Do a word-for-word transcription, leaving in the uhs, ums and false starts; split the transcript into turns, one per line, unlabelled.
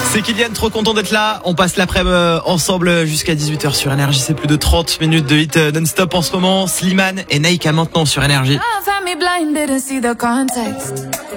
C'est Kylian, trop content d'être là. On passe l'après-midi ensemble jusqu'à dix-huit heures sur Énergie. C'est plus de trente minutes de hit non-stop en ce moment. Slimane et Naïka maintenant sur Énergie.
Love had me blind, didn't see the context.